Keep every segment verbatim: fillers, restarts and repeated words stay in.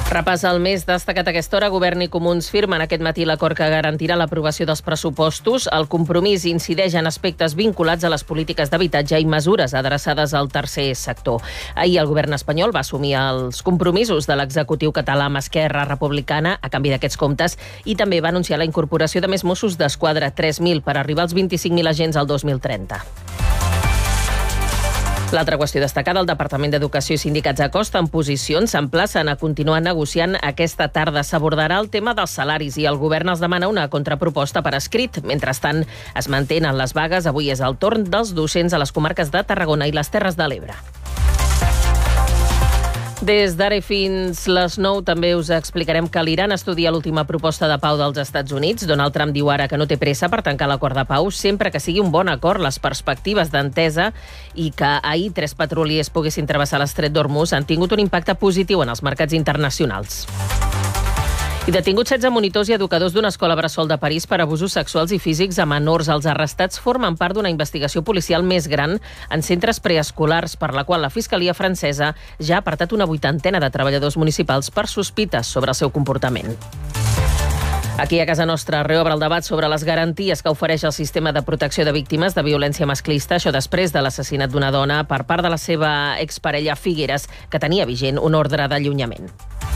Repassa el més destacat a aquesta hora. Govern i Comuns firmen aquest matí l'acord que garantirà l'aprovació dels pressupostos. El compromís incideix en aspectes vinculats a les polítiques d'habitatge i mesures adreçades al tercer sector. Ahir el govern espanyol va assumir els compromisos de l'executiu català amb Esquerra Republicana a canvi d'aquests comptes i també va anunciar la incorporació de més Mossos d'Esquadra, tres mil, per arribar als vint-i-cinc mil agents al dos mil trenta. L'altra qüestió destacada, el Departament d'Educació i sindicats acosten posicions, s'emplacen a continuar negociant aquesta tarda. S'abordarà el tema dels salaris i el govern els demana una contraproposta per escrit. Mentrestant, es mantenen les vagues. Avui és el torn dels docents a les comarques de Tarragona i les Terres de l'Ebre. Des d'ara i fins les nou també us explicarem que l'Iran estudia l'última proposta de pau dels Estats Units. Donald Trump diu ara que no té pressa per tancar l'acord de pau, sempre que sigui un bon acord. Les perspectives d'entesa i que ahir tres petroliers poguessin travessar l'estret d'Hormuz han tingut un impacte positiu en els mercats internacionals. I detinguts setze monitors i educadors d'una escola bressol de París per abusos sexuals i físics a menors. Els arrestats formen part d'una investigació policial més gran en centres preescolars, per la qual la Fiscalia francesa ja ha apartat una vuitantena de treballadors municipals per sospites sobre el seu comportament. Aquí a casa nostra reobre el debat sobre les garanties que ofereix el sistema de protecció de víctimes de violència masclista, això després de l'assassinat d'una dona per part de la seva exparella Figueres, que tenia vigent un ordre d'allunyament.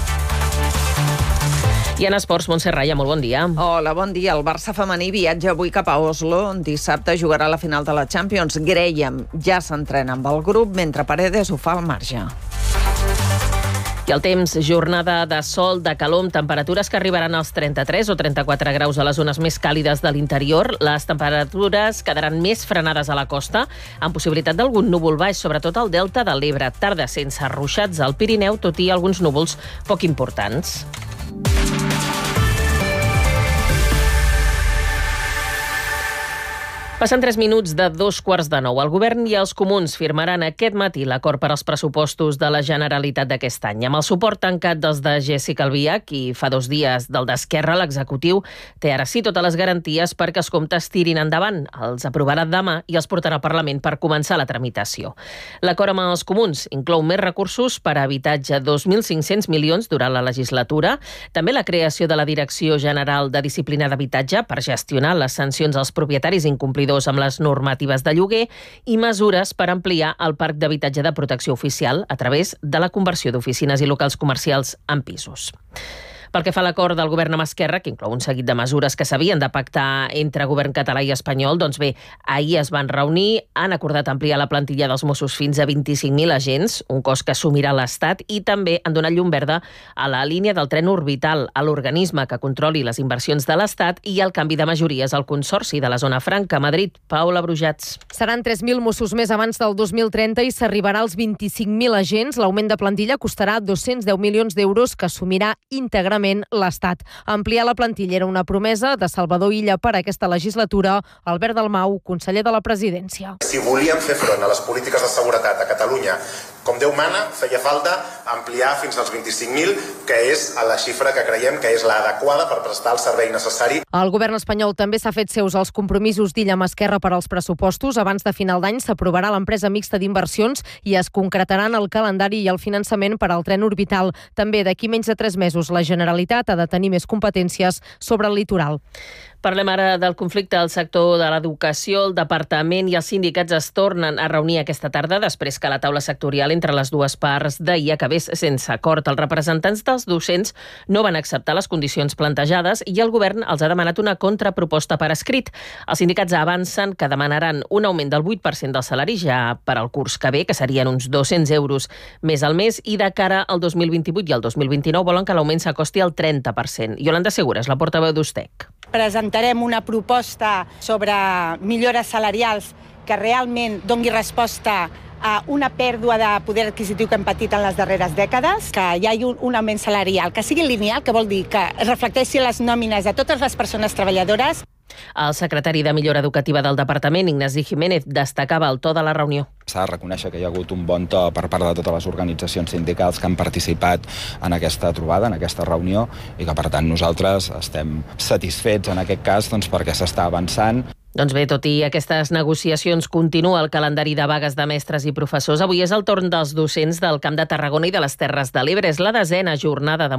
I en esports, Montse Raya, molt bon dia. Hola, bon dia. El Barça femení viatja avui cap a Oslo. Dissabte jugarà la final de la Champions. Graham ja s'entrena amb el grup, mentre Paredes ho fa al marge. I el temps, jornada de sol, de calor, amb temperatures que arribaran als trenta-tres o trenta-quatre graus a les zones més càlides de l'interior. Les temperatures quedaran més frenades a la costa, amb possibilitat d'algun núvol baix, sobretot al delta de l'Ebre. Tarda sense ruixats al Pirineu, tot i alguns núvols poc importants. Passen tres minuts de dos quarts de nou. El govern i els comuns firmaran aquest matí l'acord per als pressupostos de la Generalitat d'aquest any. Amb el suport tancat dels de Jéssica Albiach i fa dos dies del d'Esquerra, l'executiu té ara sí totes les garanties perquè els comptes tirin endavant. Els aprovarà demà i els portarà al Parlament per començar la tramitació. L'acord amb els comuns inclou més recursos per a habitatge, dos mil cinc-cents milions durant la legislatura, també la creació de la Direcció General de Disciplina d'Habitatge per gestionar les sancions als propietaris incomplidors amb les normatives de lloguer i mesures per ampliar el parc d'habitatge de protecció oficial a través de la conversió d'oficines i locals comercials en pisos. Pel que fa a l'acord del govern amb Esquerra, que inclou un seguit de mesures que s'havien de pactar entre govern català i espanyol, doncs bé, ahir es van reunir, han acordat ampliar la plantilla dels Mossos fins a vint-i-cinc mil agents, un cost que assumirà l'Estat, i també han donat llum verda a la línia del tren orbital, a l'organisme que controli les inversions de l'Estat i el canvi de majories al Consorci de la Zona Franca, Madrid. Paula Brujats. Seran tres mil Mossos més abans del dos mil trenta i s'arribarà als vint-i-cinc mil agents. L'augment de plantilla costarà dos-cents deu milions d'euros que assumirà íntegrament l'Estat. Ampliar la plantilla era una promesa de Salvador Illa per a aquesta legislatura. Albert Dalmau, conseller de la Presidència. Si volíem fer front a les polítiques de seguretat a Catalunya, com Déu mana, feia falta ampliar fins als vint-i-cinc mil, que és la xifra que creiem que és l'adequada per prestar el servei necessari. El govern espanyol també s'ha fet seus els compromisos d'Illa amb Esquerra per als pressupostos. Abans de final d'any s'aprovarà l'empresa mixta d'inversions i es concretaran el calendari i el finançament per al tren orbital. També d'aquí menys de tres mesos la Generalitat ha de tenir més competències sobre el litoral. Parlem ara del conflicte al sector de l'educació. El departament i els sindicats es tornen a reunir aquesta tarda després que la taula sectorial entre les dues parts d'ahir acabés sense acord. Els representants dels docents no van acceptar les condicions plantejades i el govern els ha demanat una contraproposta per escrit. Els sindicats avancen que demanaran un augment del vuit per cent del salari ja per al curs que ve, que serien uns dos-cents euros més al mes, i de cara al dos mil vint-i-vuit i al dos mil vint-i-nou volen que l'augment s'acosti al trenta per cent. Yolanda Segura és la portaveu d'Ustec. Presentarem una proposta sobre millores salarials que realment doni resposta a una pèrdua de poder adquisitiu que hem patit en les darreres dècades, que hi hagi un, un augment salarial, que sigui lineal, que vol dir que es reflecteixi les nòmines de totes les persones treballadores. El secretari de Millora Educativa del Departament, Ignasi Jiménez, destacava el to de la reunió. S'ha de reconèixer que hi ha hagut un bon to per part de totes les organitzacions sindicals que han participat en aquesta trobada, en aquesta reunió, i que, per tant, nosaltres estem satisfets en aquest cas doncs, perquè s'està avançant. Doncs bé, tot i aquestes negociacions, continua el calendari de vagues de mestres i professors. Avui és el torn dels docents del Camp de Tarragona i de les Terres de l'Ebre. És la desena jornada de